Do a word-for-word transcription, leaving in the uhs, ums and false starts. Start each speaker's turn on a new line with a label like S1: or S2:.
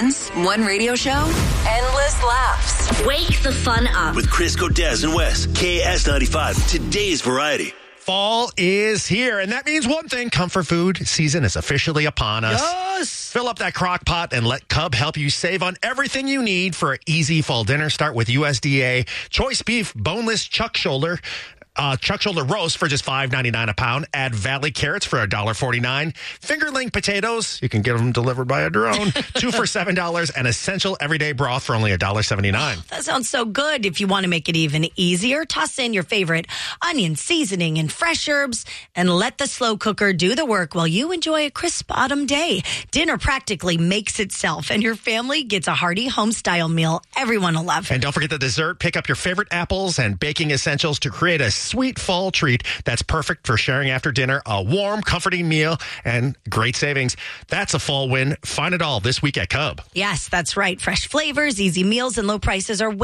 S1: friends, one radio show, endless laughs. Wake the fun up.
S2: With Chris Cortez and Wes, K S ninety-five, today's variety.
S3: Fall is here, and that means one thing. Comfort food season is officially upon us.
S4: Yes!
S3: Fill up that crock pot and let Cub help you save on everything you need for an easy fall dinner. Start with U S D A choice beef boneless chuck shoulder. Uh, chuck shoulder roast for just five ninety-nine a pound. Add Valley carrots for one dollar forty-nine. Fingerling potatoes, you can get them delivered by a drone, two for seven dollars. And essential everyday broth for only one dollar seventy-nine.
S4: That sounds so good. If you want to make it even easier, toss in your favorite onion, seasoning, and fresh herbs, and let the slow cooker do the work while you enjoy a crisp autumn day. Dinner practically makes itself, and your family gets a hearty home-style meal everyone will love.
S3: And don't forget the dessert. Pick up your favorite apples and baking essentials to create a sweet fall treat that's perfect for sharing after dinner, a warm, comforting meal, and great savings. That's a fall win. Find it all this week at Cub.
S4: Yes, that's right. Fresh flavors, easy meals, and low prices are